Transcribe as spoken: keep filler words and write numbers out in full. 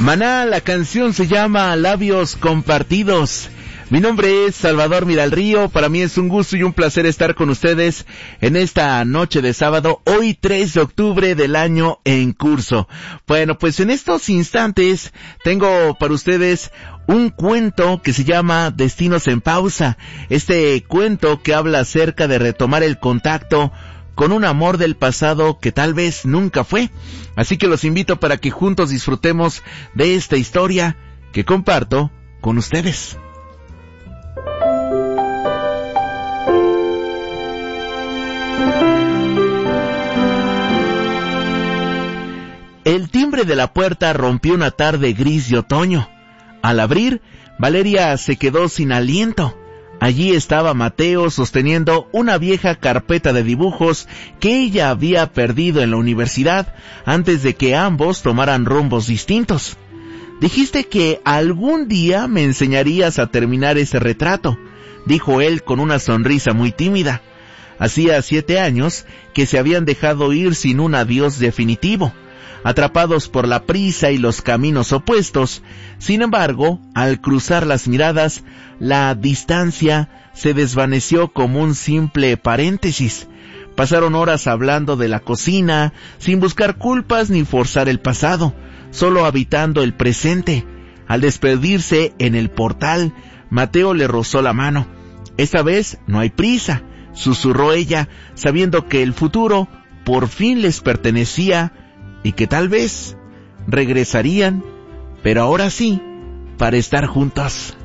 Maná, la canción se llama Labios Compartidos. Mi nombre es Salvador Miralrío, para mí es un gusto y un placer estar con ustedes en esta noche de sábado, hoy tres de octubre del año en curso. Bueno, pues en estos instantes tengo para ustedes un cuento que se llama Destinos en Pausa. Este cuento que habla acerca de retomar el contacto con un amor del pasado que tal vez nunca fue. Así que los invito para que juntos disfrutemos de esta historia que comparto con ustedes. El timbre de la puerta rompió una tarde gris de otoño. Al abrir, Valeria se quedó sin aliento. Allí estaba Mateo sosteniendo una vieja carpeta de dibujos que ella había perdido en la universidad antes de que ambos tomaran rumbos distintos. «Dijiste que algún día me enseñarías a terminar ese retrato», dijo él con una sonrisa muy tímida. Hacía siete años que se habían dejado ir sin un adiós definitivo, atrapados por la prisa y los caminos opuestos. Sin embargo, al cruzar las miradas, la distancia se desvaneció como un simple paréntesis. Pasaron horas hablando de la cocina, sin buscar culpas ni forzar el pasado, solo habitando el presente. Al despedirse en el portal, Mateo le rozó la mano. «Esta vez no hay prisa», susurró ella, sabiendo que el futuro por fin les pertenecía y que tal vez regresarían, pero ahora sí, para estar juntos.